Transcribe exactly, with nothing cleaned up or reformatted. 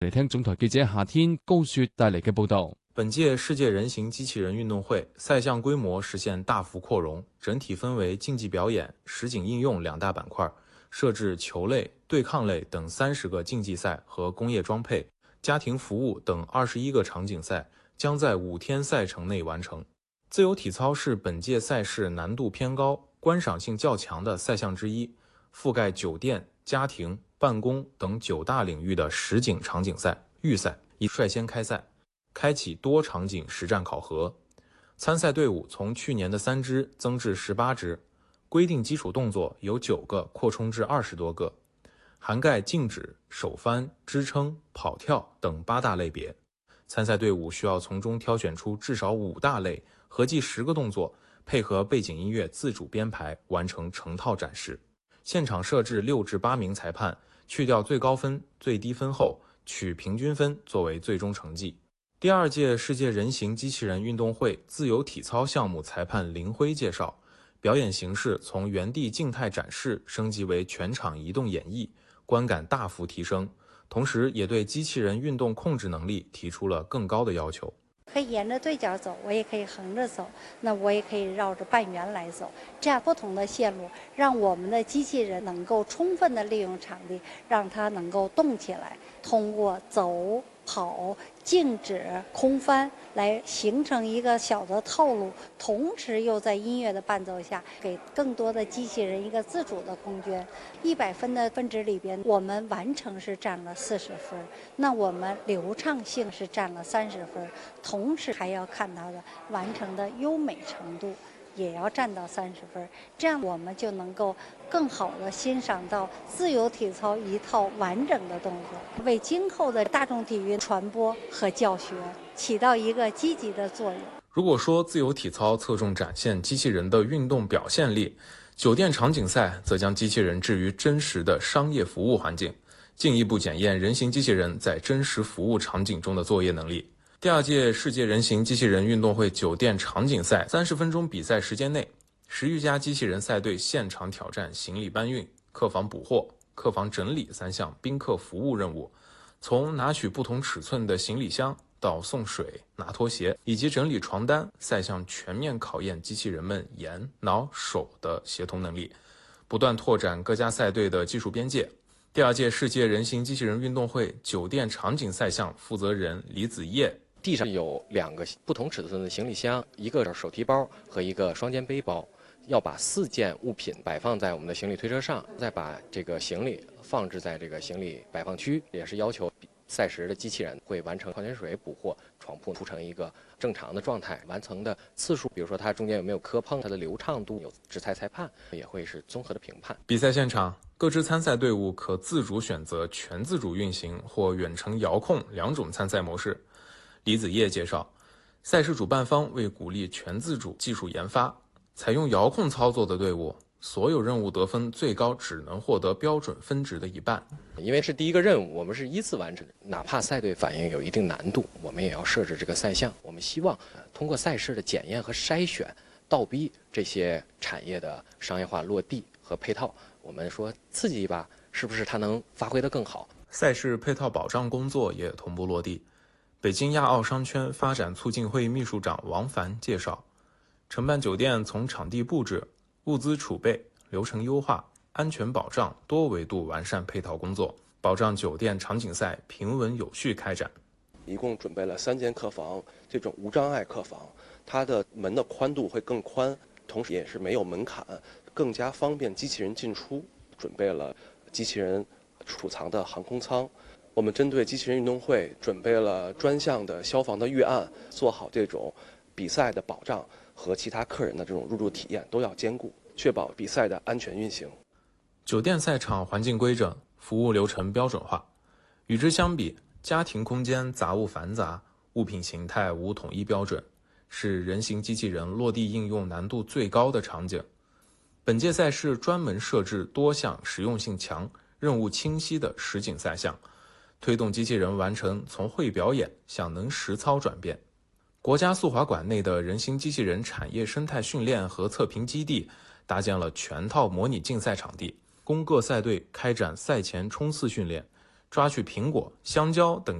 嚟聽總台記者夏天高雪帶嚟嘅報導。 本屆世界人形机器人运动会赛项规模实现大幅扩容，整体分为竞技表演、实景应用两大板块，设置球类、对抗类等三十个竞技赛和工业装配、家庭服务等二十一个场景赛，将在五天赛程内完成。自由体操是本届赛事难度偏高、观赏性较强的赛项之一，覆盖酒店、家庭、办公等九大领域的实景场景赛、预赛已率先开赛，开启多场景实战考核。参赛队伍从去年的三支增至十八支，规定基础动作由九个扩充至二十多个，涵盖静止、手翻、支撑、跑跳等八大类别。参赛队伍需要从中挑选出至少五大类，合计十个动作，配合背景音乐自主编排，完成成套展示。现场设置六至八名裁判，去掉最高分、最低分后，取平均分作为最终成绩。第二届世界人形机器人运动会自由体操项目裁判林辉介绍，表演形式从原地静态展示升级为全场移动演绎，观感大幅提升，同时也对机器人运动控制能力提出了更高的要求。 可以沿着对角走，我也可以横着走，那我也可以绕着半圆来走，这样不同的线路，让我们的机器人能够充分的利用场地，让它能够动起来，通过走、跑、静止、空翻来形成一个小的套路，同时又在音乐的伴奏下，给更多的机器人一个自主的空间。一百分的分值里边，我们完成是占了四十分，那我们流畅性是占了三十分，同时还要看它的完成的优美程度，也要占到三十分，这样我们就能够更好的欣赏到自由体操一套完整的动作，为今后的大众体育传播和教学起到一个积极的作用。 如果说自由体操侧重展现机器人的运动表现力，酒店场景赛则将机器人置于真实的商业服务环境，进一步检验人形机器人在真实服务场景中的作业能力。第二届世界人形机器人运动会酒店场景赛三十分钟比赛时间内，十余家机器人赛队现场挑战行李搬运、客房补货、客房整理三项宾客服务任务，从拿取不同尺寸的行李箱到送水、拿拖鞋以及整理床单，赛项全面考验机器人们眼、脑、手的协同能力，不断拓展各家赛队的技术边界。第二届世界人形机器人运动会酒店场景赛项负责人李子叶， 地上有两个不同尺寸的行李箱，一个是手提包和一个双肩背包，要把四件物品摆放在我们的行李推车上，再把这个行李放置在这个行李摆放区，也是要求赛时的机器人会完成矿泉水补货、床铺铺成一个正常的状态，完成的次数，比如说它中间有没有磕碰，它的流畅度，有执裁裁判也会是综合的评判。 比赛现场，各支参赛队伍可自主选择全自主运行或远程遥控两种参赛模式。李子叶介绍，赛事主办方为鼓励全自主技术研发，采用遥控操作的队伍，所有任务得分最高只能获得标准分值的一半。 因为是第一个任务，我们是依次完成，哪怕赛队反应有一定难度，我们也要设置这个赛项。我们希望通过赛事的检验和筛选，倒逼这些产业的商业化落地和配套。我们说刺激一把，是不是它能发挥得更好？ 赛事配套保障工作也同步落地。北京亚奥商圈发展促进会秘书长王凡介绍，承办酒店从场地布置、物资储备、流程优化、安全保障多维度完善配套工作，保障酒店场景赛平稳有序开展。 一共准备了三间客房，这种无障碍客房，它的门的宽度会更宽，同时也是没有门槛，更加方便机器人进出。准备了机器人储藏的航空舱。我们针对机器人运动会准备了专项的消防的预案，做好这种比赛的保障和其他客人的这种入住体验都要兼顾，确保比赛的安全运行。 酒店赛场环境规整，服务流程标准化。与之相比，家庭空间杂物繁杂，物品形态无统一标准，是人形机器人落地应用难度最高的场景。本届赛事专门设置多项实用性强、任务清晰的实景赛项，推动机器人完成从会表演向能实操转变。国家速滑馆内的人形机器人产业生态训练和测评基地搭建了全套模拟竞赛场地，供各赛队开展赛前冲刺训练， 抓取苹果、香蕉等